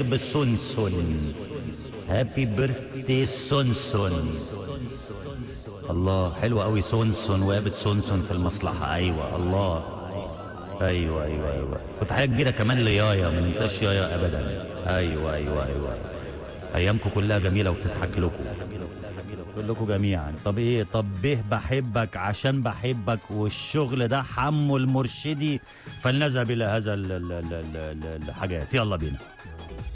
بسونسون. هابي بيرثدي سونسون. الله حلوة قوي سونسون وقابت سونسون في المصلحة. ايوه الله. ايوه ايوه ايوه. وتحية كبيرة كمان ليايا، ما ننساش يايا ابدا. ايوه ايوه ايوه. ايامكم كلها جميلة وبتضحك لكم كلكم جميعا. طب ايه؟ طب به بحبك عشان بحبك والشغل ده حمو المرشدي، فلنذهب الى هذا الحاجات. يلا بينا.